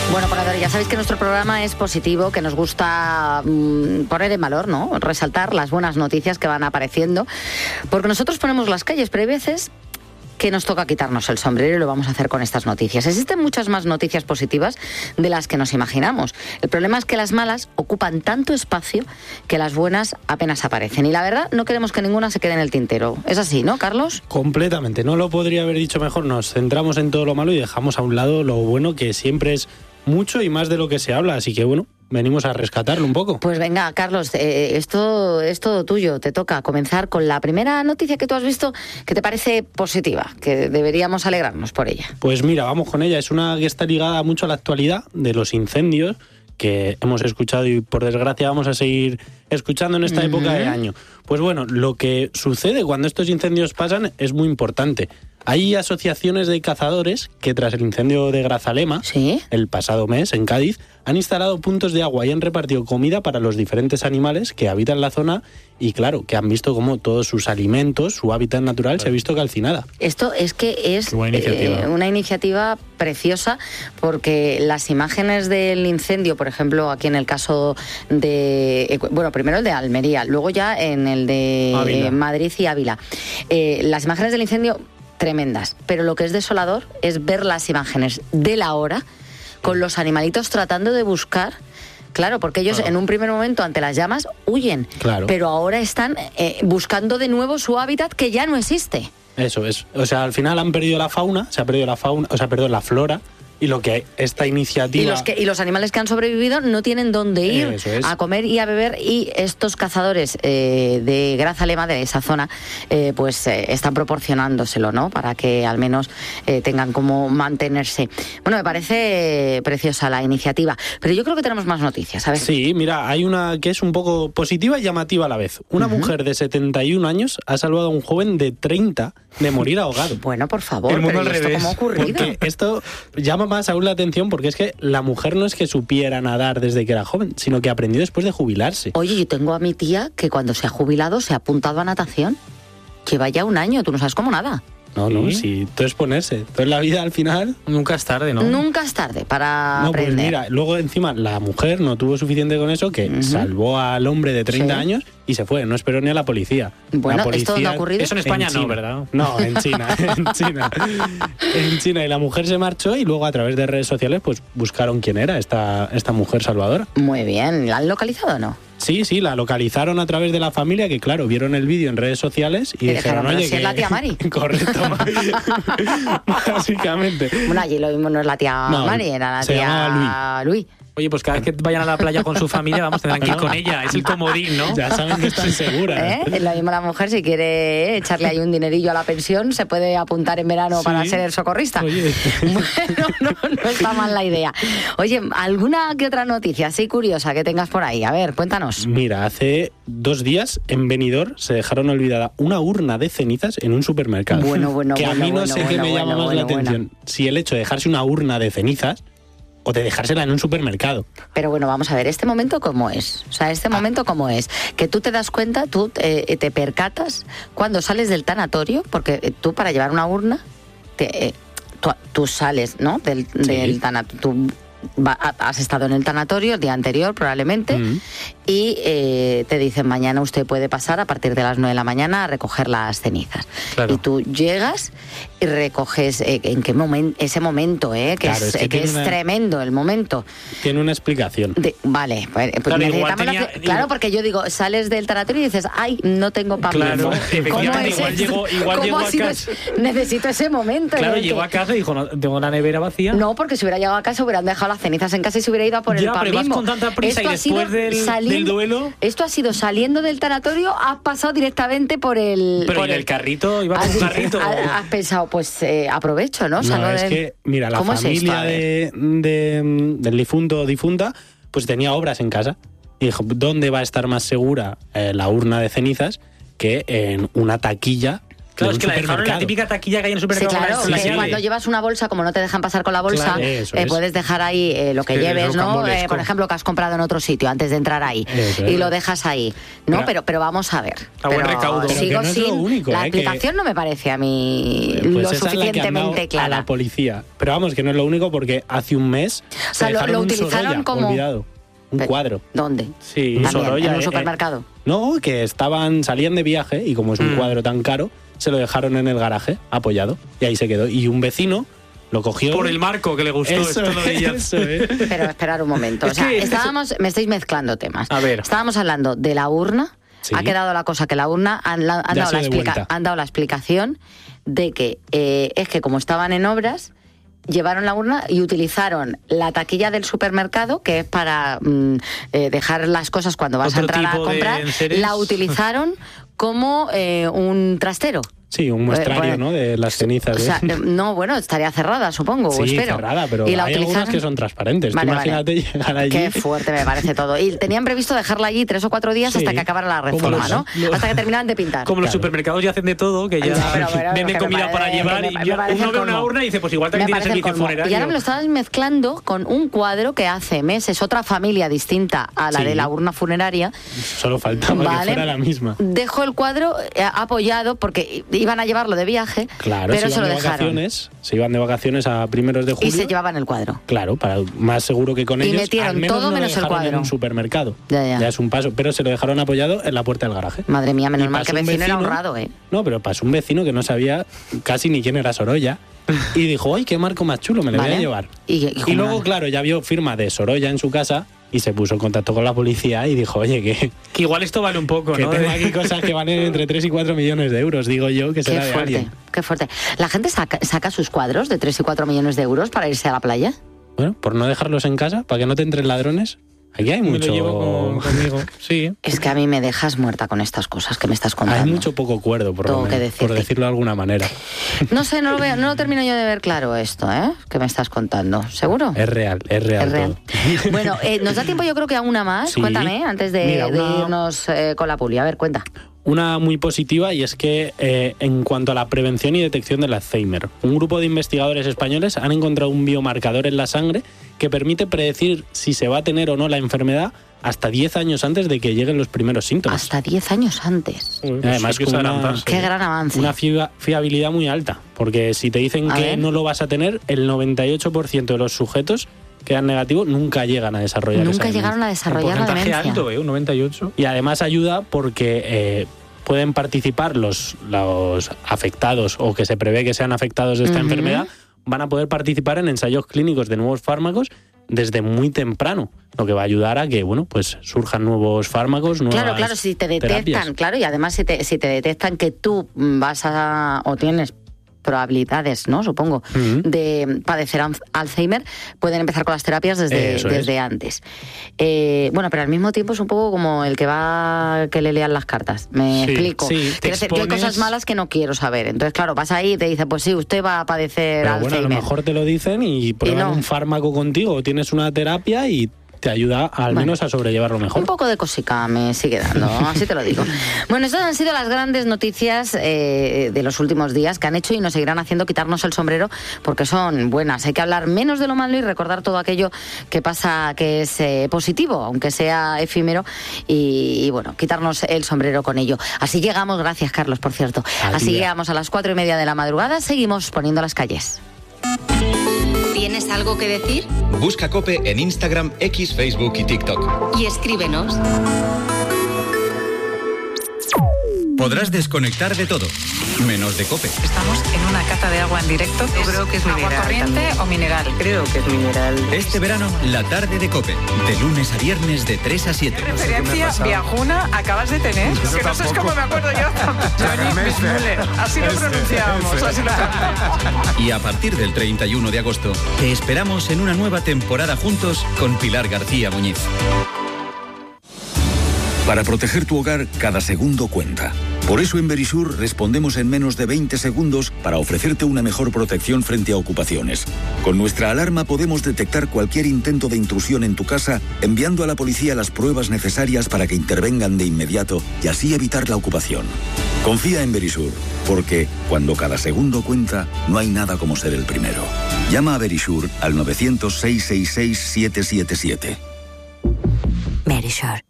Bueno, ponedores, ya sabéis que nuestro programa es positivo, que nos gusta poner en valor, ¿no? Resaltar las buenas noticias que van apareciendo, porque nosotros ponemos las calles, pero hay veces que nos toca quitarnos el sombrero y lo vamos a hacer con estas noticias. Existen muchas más noticias positivas de las que nos imaginamos. El problema es que las malas ocupan tanto espacio que las buenas apenas aparecen. Y la verdad, no queremos que ninguna se quede en el tintero. ¿Es así, no, Carlos? Completamente. No lo podría haber dicho mejor. Nos centramos en todo lo malo y dejamos a un lado lo bueno, que siempre es mucho y más de lo que se habla. Así que, bueno, venimos a rescatarlo un poco. Pues venga, Carlos, esto es todo tuyo. Te toca comenzar con la primera noticia que tú has visto que te parece positiva, que deberíamos alegrarnos por ella. Pues mira, vamos con ella. Es una que está ligada mucho a la actualidad de los incendios que hemos escuchado y por desgracia vamos a seguir escuchando en esta época de año. Pues bueno, lo que sucede cuando estos incendios pasan es muy importante. Hay asociaciones de cazadores que tras el incendio de Grazalema, ¿sí?, el pasado mes en Cádiz, han instalado puntos de agua y han repartido comida para los diferentes animales que habitan la zona y claro, que han visto cómo todos sus alimentos, su hábitat natural se ha visto calcinada. Esto es que es una iniciativa preciosa, porque las imágenes del incendio, por ejemplo, aquí en el caso de, bueno, primero el de Almería, luego ya en el de Madrid y Ávila, las imágenes del incendio tremendas, pero lo que es desolador es ver las imágenes de la hora con los animalitos tratando de buscar. Claro, porque ellos en un primer momento ante las llamas huyen, pero ahora están buscando de nuevo su hábitat que ya no existe. Eso es. O sea, al final han perdido la fauna, se ha perdido la fauna, o sea, perdón, la flora. Y lo que esta iniciativa... Y los animales que han sobrevivido no tienen dónde ir a comer y a beber, y estos cazadores de Grazalema, de esa zona, pues están proporcionándoselo, ¿no? Para que al menos tengan cómo mantenerse. Bueno, me parece preciosa la iniciativa, pero yo creo que tenemos más noticias, ¿sabes? Sí, mira, hay una que es un poco positiva y llamativa a la vez. Una mujer de 71 años ha salvado a un joven de 30 de morir ahogado. Bueno, por favor, pero ¿esto cómo ha ocurrido? Porque esto llama más aún la atención, porque es que la mujer no es que supiera nadar desde que era joven, sino que aprendió después de jubilarse. Oye, yo tengo a mi tía que cuando se ha jubilado se ha apuntado a natación. Lleva ya un año, tú no sabes cómo nada. No, sí, todo es ponerse. Todo en la vida al final... Nunca es tarde, ¿no? Nunca es tarde para aprender. Pues mira, luego encima la mujer no tuvo suficiente con eso, que salvó al hombre de 30 años y se fue, no esperó ni a la policía. Bueno, la policía, ¿esto no ha ocurrido? Eso en España no, ¿verdad? No, en China, en China. Y la mujer se marchó y luego a través de redes sociales pues buscaron quién era esta mujer salvadora. Muy bien, ¿la han localizado o no? Sí, la localizaron a través de la familia, que claro, vieron el vídeo en redes sociales y dijeron, oye, si es la tía Mari. Correcto. Básicamente. Bueno, allí lo mismo no es la tía Mari, era la tía Luis. Oye, pues cada vez que vayan a la playa con su familia, tendrán que ir con ella. Es el comodín, ¿no? Ya saben que están seguras. Lo mismo la mujer, si quiere echarle ahí un dinerillo a la pensión, se puede apuntar en verano para ser el socorrista. Oye. Bueno, no está mal la idea. Oye, ¿alguna que otra noticia así curiosa que tengas por ahí? A ver, cuéntanos. Mira, hace 2 días en Benidorm se dejaron olvidada una urna de cenizas en un supermercado. Que a mí no sé qué me llama más la atención. Si el hecho de dejarse una urna de cenizas o de dejársela en un supermercado. Pero bueno, vamos a ver, ¿este momento cómo es? O sea, momento cómo es, que tú te das cuenta, tú te percatas cuando sales del tanatorio, porque tú para llevar una urna, tú sales, ¿no? Del tanatorio, tú has estado en el tanatorio el día anterior probablemente, y te dicen mañana usted puede pasar a partir de las 9 de la mañana a recoger las cenizas. Claro. Y tú llegas y recoges en qué momento, ese momento, que claro, es tremendo el momento. Tiene una explicación. Vale, pues necesitamos claro, porque yo digo, sales del tanatorio y dices, ay, no tengo papel. Claro, igual llegó a casa. Necesito ese momento. Claro, llegó a casa y dijo, no, tengo la nevera vacía. No, porque si hubiera llegado a casa hubieran dejado las cenizas en casa y se hubiera ido a por el pan mismo. Con tanta prisa y después del duelo. Esto ha sido saliendo del tanatorio, has pasado directamente por el... Pero ¿y el carrito? ¿Iba con un carrito? Has pensado, pues aprovecho, ¿no? Es que, mira, la familia del difunto o difunta, pues tenía obras en casa. Y dijo, ¿dónde va a estar más segura la urna de cenizas que en una taquilla Claro, es que la dejaron en la típica taquilla que hay en el supermercado. Sí, claro, que cuando llevas una bolsa, como no te dejan pasar con la bolsa, puedes dejar ahí lo que lleves, ¿no? Por ejemplo, que has comprado en otro sitio antes de entrar ahí. Y lo dejas ahí. No, pero vamos a ver. A buen recaudo. Sigo sin... La explicación no me parece a mí lo suficientemente clara. A la policía. Pero vamos, que no es lo único, porque hace un mes lo utilizaron como... olvidado. Un cuadro. ¿Dónde? Sí, también, Sorolla, en un supermercado. No, que salían de viaje y como es un cuadro tan caro, se lo dejaron en el garaje, apoyado, y ahí se quedó. Y un vecino lo cogió... Por el marco que le gustó. Pero esperar un momento. Me estáis mezclando temas. A ver. Estábamos hablando de la urna. Sí. Ha quedado la cosa que la urna han dado la explicación de que es que como estaban en obras, llevaron la urna y utilizaron la taquilla del supermercado, que es para dejar las cosas cuando vas a entrar a comprar, la utilizaron como un trastero. Sí, un muestrario, ¿no? De las cenizas. O sea, no, bueno, estaría cerrada, supongo. Sí, espero. Cerrada, pero hay algunas que son transparentes. Vale, imagínate llegar allí. Qué fuerte me parece todo. Y tenían previsto dejarla allí 3 o 4 días hasta que acabara la reforma, ¿no? Hasta que terminaran de pintar. Como los supermercados ya hacen de todo, que ya venden comida para llevar y uno ve una urna y dice, pues igual también tiene servicio funerario. Y ahora me lo estabas mezclando con un cuadro que hace meses otra familia distinta a la de la urna funeraria. Solo faltaba que fuera la misma. Dejó el cuadro apoyado porque iban a llevarlo de viaje. Claro, pero se lo dejaron. Se iban de vacaciones a primeros de julio. Y se llevaban el cuadro. Claro, para más seguro que con ellos. Y metieron al menos todo menos el cuadro. En un supermercado. Ya es un paso. Pero se lo dejaron apoyado en la puerta del garaje. Madre mía, menos mal que vecino era honrado, No, pero pasó un vecino que no sabía casi ni quién era Sorolla. Y dijo, ¡ay, qué marco más chulo! Me lo voy a llevar. Y luego, claro, ya vio firma de Sorolla en su casa. Y se puso en contacto con la policía y dijo, oye, que igual esto vale un poco, que ¿no? tengo aquí cosas que valen entre 3 y 4 millones de euros, digo yo, que será de alguien. Qué fuerte. ¿La gente saca sus cuadros de 3 y 4 millones de euros para irse a la playa? Bueno, por no dejarlos en casa, para que no te entren ladrones. Aquí hay mucho... Me lo llevo conmigo, sí. Es que a mí me dejas muerta con estas cosas que me estás contando. Hay mucho poco cuerdo, por decirlo de alguna manera. No sé, no lo termino yo de ver claro esto, que me estás contando. ¿Seguro? Es real. Bueno, nos da tiempo yo creo que a una más. Sí. Cuéntame, antes de irnos con la puli. A ver, cuenta. Una muy positiva, y es que en cuanto a la prevención y detección del Alzheimer, un grupo de investigadores españoles han encontrado un biomarcador en la sangre que permite predecir si se va a tener o no la enfermedad hasta 10 años antes de que lleguen los primeros síntomas. Hasta 10 años antes. Además, qué gran avance. Una fiabilidad muy alta, porque si te dicen que no lo vas a tener, el 98% de los sujetos quedan negativos, nunca llegan a desarrollar esa demencia. Nunca llegaron a desarrollar la demencia. Alto, un 98. Y además ayuda porque pueden participar los afectados o que se prevé que sean afectados de esta enfermedad, van a poder participar en ensayos clínicos de nuevos fármacos desde muy temprano, lo que va a ayudar a que pues surjan nuevos fármacos, nuevas Claro, si te detectan, terapias. Y además si te detectan que tú vas o tienes probabilidades, ¿no? Supongo, de padecer Alzheimer, pueden empezar con las terapias desde antes. Bueno, pero al mismo tiempo es un poco como el que le lean las cartas. ¿Me explico? Sí, Quiero decir que hay cosas malas que no quiero saber. Entonces, claro, vas ahí y te dice, pues sí, usted va a padecer Alzheimer. Bueno, a lo mejor te lo dicen y prueban un fármaco contigo, tienes una terapia y te ayuda al menos a sobrellevarlo mejor. Un poco de cosica me sigue dando, así te lo digo. Bueno, estas han sido las grandes noticias de los últimos días que han hecho y nos seguirán haciendo quitarnos el sombrero porque son buenas. Hay que hablar menos de lo malo y recordar todo aquello que pasa que es positivo, aunque sea efímero, y bueno, quitarnos el sombrero con ello. Así llegamos, gracias Carlos, por cierto. Así llegamos a las 4:30 de la madrugada, seguimos poniendo las calles. ¿Tienes algo que decir? Busca COPE en Instagram, X, Facebook y TikTok. Y escríbenos. Podrás desconectar de todo, menos de COPE. Estamos en una cata de agua en directo. Yo creo que es mineral. ¿Agua corriente también o mineral? Creo que es mineral. Este verano, la tarde de COPE. De lunes a viernes de 3 a 7. ¿Qué referencia viajuna acabas de tener? Yo que no sé cómo me acuerdo yo. Johnny Müller. Así lo pronunciamos. Y a partir del 31 de agosto, te esperamos en una nueva temporada juntos con Pilar García Muñiz. Para proteger tu hogar, cada segundo cuenta. Por eso en Verisur respondemos en menos de 20 segundos para ofrecerte una mejor protección frente a ocupaciones. Con nuestra alarma podemos detectar cualquier intento de intrusión en tu casa, enviando a la policía las pruebas necesarias para que intervengan de inmediato y así evitar la ocupación. Confía en Verisur, porque cuando cada segundo cuenta, no hay nada como ser el primero. Llama a Verisur al 900-666-777. Verisur.